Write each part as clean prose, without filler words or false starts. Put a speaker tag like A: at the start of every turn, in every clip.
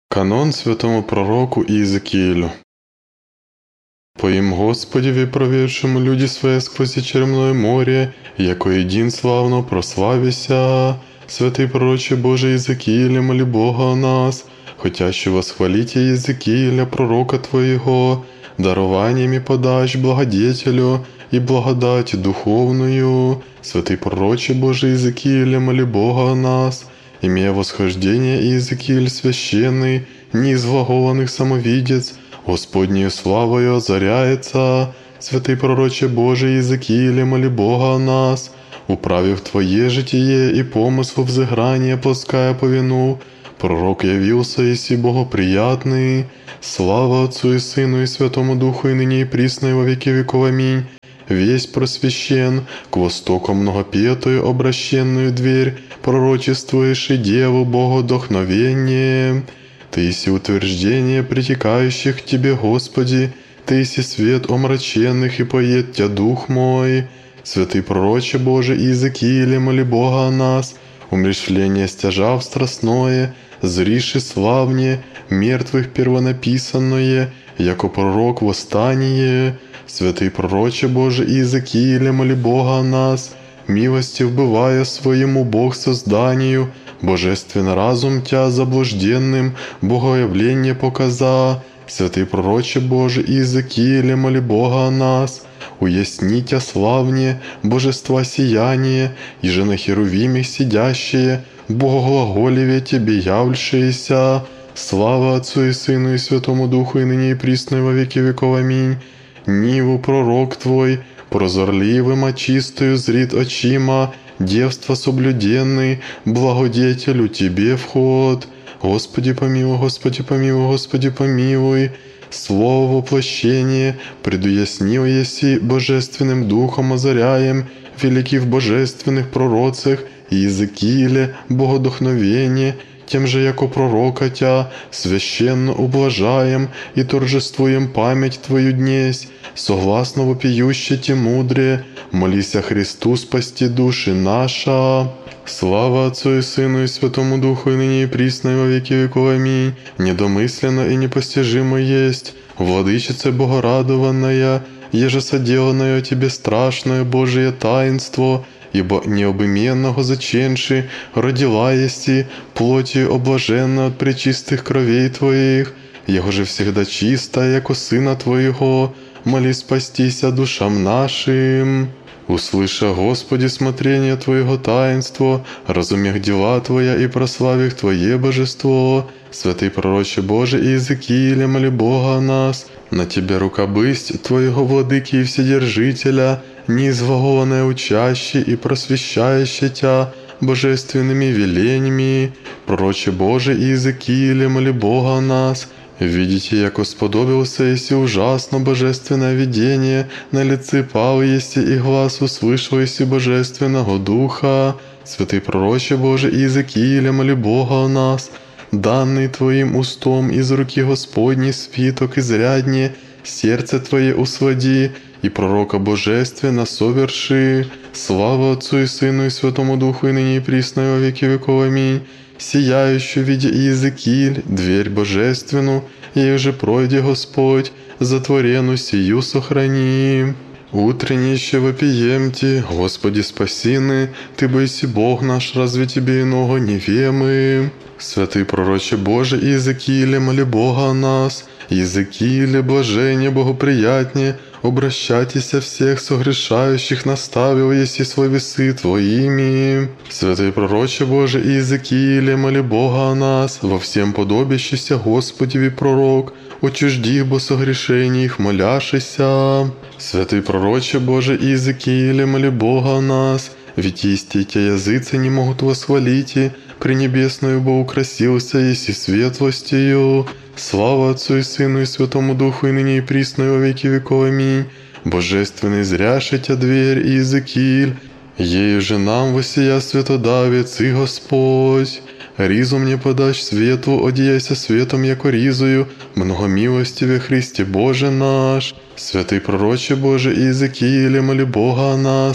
A: Канон святому пророку Иезекиилю. «По им Господеве, проведшему люди свои сквозь черное море, яко един славно прославися, святый пророче Божий Иезекииле, моли Бога о нас, хотяще восхвалите Иезекииля, пророка Твоего, дарованиями подач благодетелю и благодать духовную. Святый пророче Божий Иезекииле, моли Бога о нас, имея восхождение Иезекииль священный, неизглаголанных самовидец, Господнею славою озаряется. Святый пророче Божий Иезекииле, моли Бога о нас, управив Твое житие и помыслу взыграния плоская по вину, пророк явился еси богоприятный. Слава Отцу и Сыну и Святому Духу, и ныне и присно и во веки веков. Аминь. Весь просвящен, к востоку многопетую обращенную дверь, пророчествуешь и Деву Богодохновение. Ты еси утверждение притекающих к Тебе, Господи, Ты еси свет омраченных, и поет Тя Дух мой. Святый пророче Божий Иезекииле, моли Бога о нас, умерщвление стяжав страстное, зриши славне, мертвых первонаписанное, яко пророк восстание. Святый пророче Божий Иезекииле, моли Бога о нас, милостив бывая своему Бог созданию, божественно разум Тя заблужденным, богоявление показа. Святый пророче Божий Иезекииле, моли Бога о нас, уясни Тя славне, божества сияние, и же на херувимах сидящие, богоглаголеве Тебе являвшиеся. Слава Отцу и Сыну и Святому Духу, и ныне и присно и во веки веков. Аминь. Ниву пророк Твой, прозорливым очистою зрит очима, девство соблюденный, благодетелю Тебе вход. Господи помилуй, Господи помилуй, Господи помилуй. Слово воплощение предуяснил еси божественным духом озаряем, великий в божественных пророцах Иезекииле богодохновение, тем же, яко пророка Тя, священно ублажаем и торжествуем память Твою днесь, согласно вопиюще Те мудрее, молися Христу спасти души наша. Слава Отцу и Сыну и Святому Духу, и ныне и присно и во веки веков. Аминь. Недомысленно и непостижимо есть, Владычице Богорадованная, еже соделанное Тебе страшное Божие таинство, ибо необыменного заченши родила еси, плотью облаженна от пречистых кровей Твоих, Его же всегда чистая, яко Сына Твоего, моли спастися душам нашим. Услыша, Господи, смотрение Твоего таинства, разумех дела Твоя и прославих Твое божество. Святый пророче Божий Иезекииле, моли Бога о нас, на Тебя рукобысть Твоего владыки и вседержителя, неизглаголанное учаще и просвещающее Тя божественными велениями. Пророче Божий Иезекииле, моли Бога о нас, видите, яко сподобился еси ужасно божественное видение, на лице пал еси и глаз услышал еси божественного Духа. Святый пророче Божий Иезекииле, моли Бога о нас, данный Твоим устом из руки Господней свиток изряднее, сердце Твое услади, и пророка божественно соверши. Слава Отцу и Сыну и Святому Духу, и ныне и присно и во веки веков. Аминь. Сияющую видя Иезекииль, дверь божественную, ей же пройди Господь, затворену сию сохрани. Утреннище вопиемте, Господи спасины, Ты бойся Бог наш, разве Тебе иного не вемы? Святый пророче Божий Иезекииле, моли Бога о нас, Иезекииле, блажение богоприятнее, обращайтеся всех согрешающих, наставил еси свой весы Твоими. Святый пророче Божий Иезекииле, моли Бога о нас, во всем подобящийся Господеви пророк, учужди бо согрешений их моляшися. Святый пророче Божий Иезекииле, моли Бога о нас, ведь исти те языцы не могут восхвалить, пренебесную бо украсился еси светлостью. Слава Отцу и Сыну и Святому Духу, и ныне и присно и во веки веков. Аминь. Божественный зряши Тя дверь Иезекииль, ею же нам воссия светодавец и Господь. Ризу мне подашь свету, одеяйся светом, яко ризою, многомилостиве Христе Боже наш. Святый пророче Божий Иезекииле, моли Бога о нас,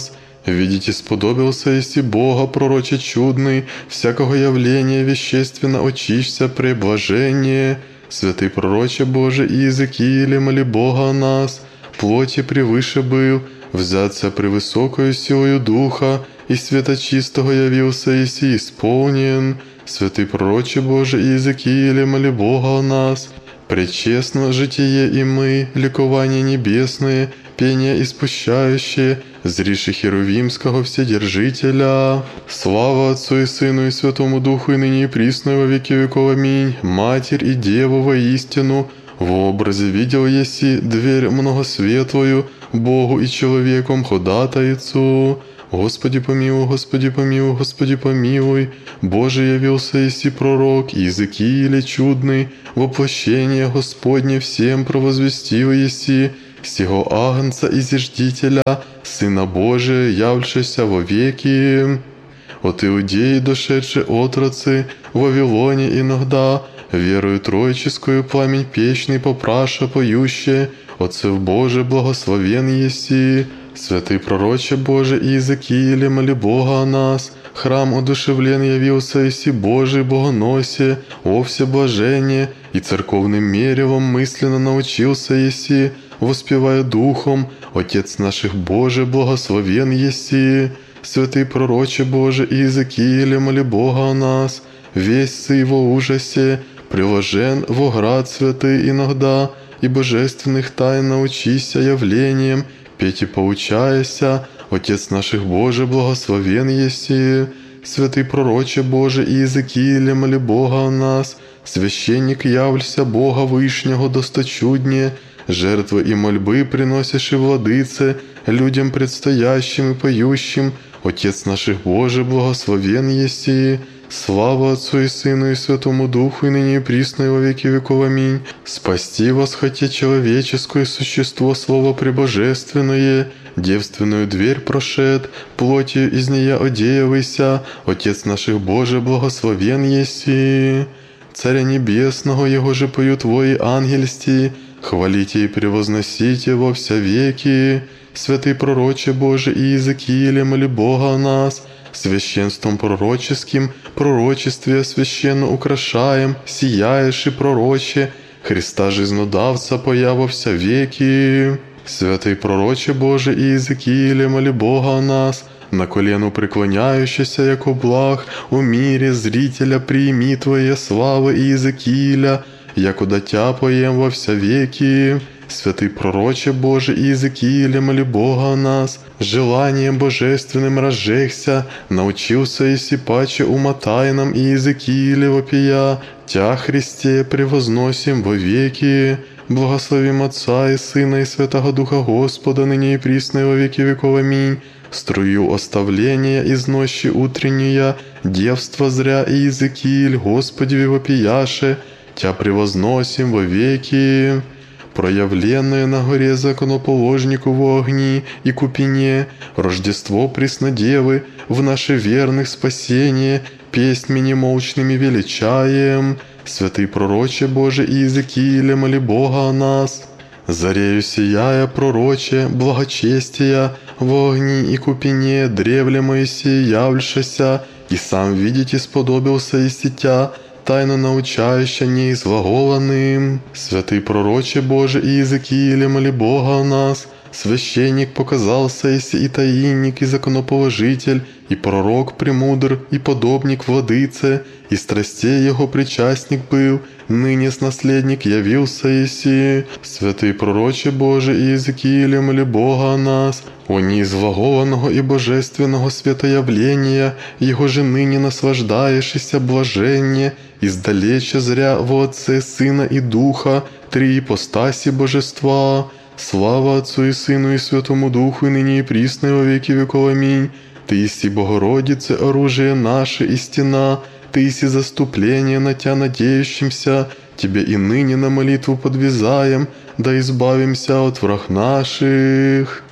A: Видите, сподобился еси Бога, пророче чудный, всякого явления вещественно очищся преблажение. Святый пророче Боже Иезекииле, моли Бога о нас, плоти превыше был, взяться превысокою силою Духа, и света чистого явился еси исполнен. Святый пророче Боже Иезекииле, моли Бога о нас, пречестно житие и мы, ликование небесное, пение испущающее, зриши Херувимского Вседержителя. Слава Отцу и Сыну и Святому Духу, и ныне и присно, и во веки веков. Аминь. Матерь и Деву воистину, в образе видел еси дверь многосветлую, Богу и человеком ходатайцу. Господи помилуй, Господи помилуй, Господи помилуй. Боже, явился еси пророк, Иезекииле чудный, воплощение Господне всем провозвестил еси, сего агнца и зиждителя, Сына Божия, являвшегося во веки. От Иудеи дошедшие отроцы, в Вавилоне иногда, верою троическую пламень печный попраша поющее, Отцев Боже, благословен еси. Святый пророче Боже Иезекииле, моли Бога о нас, храм одушевлен явился еси Божий богоносе, о всеблажение, и церковным меревом мысленно научился еси, воспевая духом, Отец наших Боже, благословен еси. Святый пророче Боже Иезекииле, моли Бога о нас, весь сы во ужасе, приложен во град святый иногда, и божественных тайн научися явлением, петь и поучаяся, Отец наших Боже, благословен еси. Святый пророче Боже Иезекииле, моли Бога о нас, священник явлься Бога Вышнего досточуднее, жертвы и мольбы приносишь и владыце, людям предстоящим и поющим, Отец наших Боже, благословен еси. Слава Отцу и Сыну и Святому Духу, и ныне и присно, и во веки веков. Аминь. Спасти вас хотя человеческое существо, Слово пребожественное, девственную дверь прошед, плотью из нея одеявайся, Отец наших Боже, благословен еси. Царя Небесного, Его же поют вои ангельсти, хвалите и превозносите во вся веки. Святый пророче Боже Иезекииле, моли Бога о нас, священством пророческим, пророчестве священно украшаем, сияешь и пророче, Христа жизнодавца поява вся веки. Святый пророче Боже Иезекииле, моли Бога о нас, на колену преклоняющийся, яко благ, о мире зрителя приими Твоя слава Иезекииля, яко дитя поем во вся веки. Святый пророче Боже Иезекииле, моли Бога о нас, желанием божественным разжегся, научился еси паче ума тайнам Иезекииле вопия, Тя, Христе, превозносим во веки. Благословим Отца и Сына и Святого Духа Господа, ныне и присно и во веки веков. Аминь. Струю оставления из ночи утренняя, девство зря Иезекииль, Господи вопияше, Тя превозносим во веки. Проявленное на горе законоположнику в огни и купине, Рождество Преснодевы, в наши верных спасение, песнями немолчными величаем. Святый пророче Боже Иезекииле, моли Бога о нас. Зарею сияя, пророче, благочестия, в огни и купине древле Моисея явлшася, и сам видите сподобился и сетя, тайно научающая неизглаголанным. Святый пророче Боже Иезекииле, моли Бога о нас. Священник показался еси и таинник, и законоположитель, и пророк премудр, и подобник владыце, и страстей его причастник был, ныне с наследник явился еси. Святый пророче Боже Иезекииле, моли Бога о нас. О неизглаголанного и божественного светоявления, его же ныне наслаждаешься блаженне, издалече зря во Отце, Сына и Духа, три ипостаси божества. Слава Отцу и Сыну и Святому Духу, и ныне и присно и во веки веков. Аминь. Ты еси Богородице, оружие наше и стена, Ты еси заступление на Тя надеющимся, Тебе и ныне на молитву подвязаем, да избавимся от враг наших.